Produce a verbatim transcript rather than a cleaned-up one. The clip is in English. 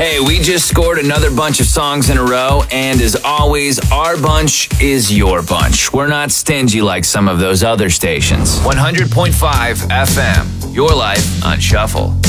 Hey, we just scored another bunch of songs in a row, and as always, our bunch is your bunch. We're not stingy like some of those other stations. one hundred point five F M, your life on Shuffle.